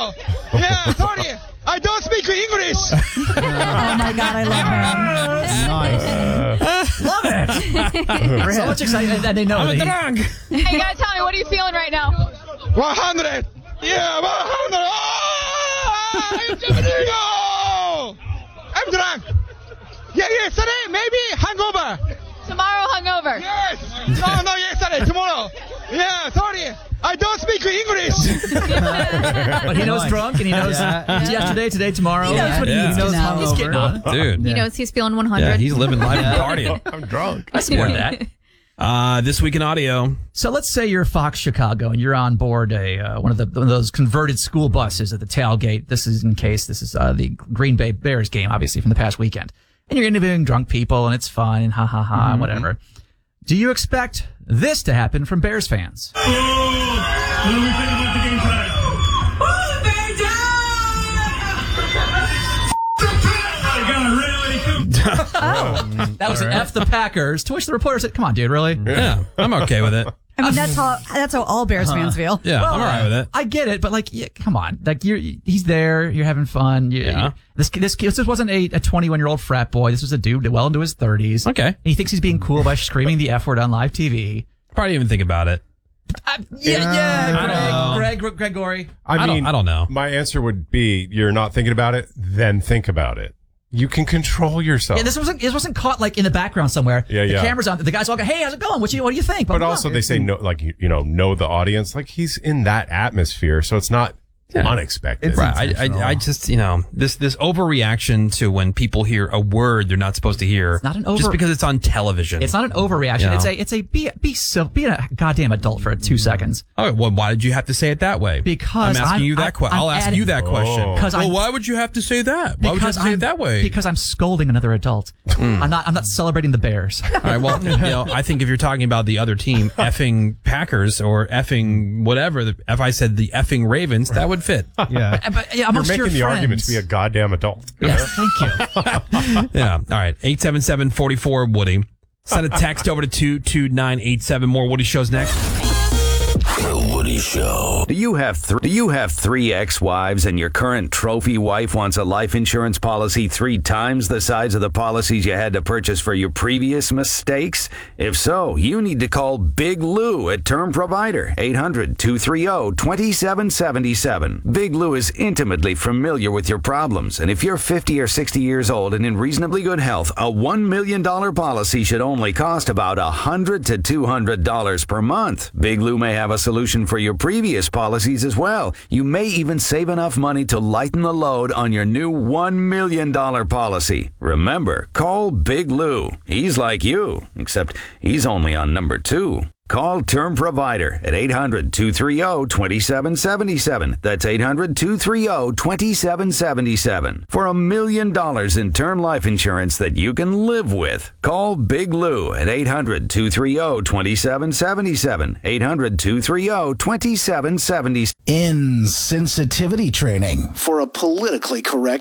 tomorrow. Yeah, sorry. I don't speak English. Oh my God, I love him. Love it. So much excitement that they know. I'm drunk. Hey, guys, tell me, what are you feeling right now? 100. Yeah, 100. Oh, I'm drunk. Yeah, yesterday, maybe hangover. Tomorrow hungover. Yes. No, yesterday, tomorrow. Yeah, sorry. I don't speak English. But he knows drunk, and he knows yesterday, today, tomorrow. He knows what he needs to know. He's getting on. Dude. He knows he's feeling 100. Yeah, he's living life and partying. I'm drunk. I support that. This week in audio. So let's say you're Fox Chicago and you're on board one of those converted school buses at the tailgate. This is the Green Bay Bears game, obviously from the past weekend. And you're interviewing drunk people and it's fun and and whatever. Do you expect this to happen from Bears fans? What do we think about the game tonight? That was an F the Packers, to which the reporter said, come on, dude, really? Yeah, I'm okay with it. I mean, that's how all Bears fans feel. Yeah, Well, I'm all right with it. I get it, but like, come on. Like, he's there, you're having fun. This wasn't a 21-year-old frat boy. This was a dude well into his 30s. Okay. And he thinks he's being cool by screaming the F word on live TV. Probably even think about it. Gregory. I mean, I don't know. My answer would be, you're not thinking about it, then think about it. You can control yourself. Yeah, this wasn't caught like in the background somewhere. Yeah, the camera's on. The guys all go, "Hey, how's it going? What do you think?" But also they say no, like know the audience. Like he's in that atmosphere, so it's not unexpected. Right. I just, this overreaction to when people hear a word they're not supposed to hear. It's not an just because it's on television. It's not an overreaction. Yeah. It's a be a goddamn adult for 2 seconds. Oh, well, why did you have to say it that way? Because I'm asking you that question. I'll ask you that question. Well, why would you have to say that? Why would you have to say it that way? Because I'm scolding another adult. I'm not celebrating the Bears. All right. Well, I think if you're talking about the other team, effing Packers or effing whatever, if I said the effing Ravens, that would fit. Yeah. But, you're making the argument to be a goddamn adult. Yes, thank you. Yeah. All right. 877-44-WOODY. Send a text over to 22987. More Woody shows next. The Woody Show. Do you have three ex-wives and your current trophy wife wants a life insurance policy 3 times the size of the policies you had to purchase for your previous mistakes? If so, you need to call Big Lou at Term Provider, 800-230-2777. Big Lou is intimately familiar with your problems, and if you're 50 or 60 years old and in reasonably good health, a $1 million policy should only cost about $100 to $200 per month. Big Lou may have a solution for your previous policies as well. You may even save enough money to lighten the load on your new $1 million policy. Remember, call Big Lou. He's like you, except he's only on number 2. Call Term Provider at 800-230-2777. That's 800-230-2777. For $1 million in term life insurance that you can live with. Call Big Lou at 800-230-2777. 800-230-2777. Insensitivity training for a politically correct